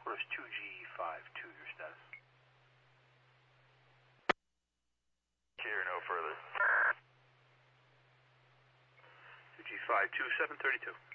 Where's 2G52, your status? Here, no further. 2G52, 732.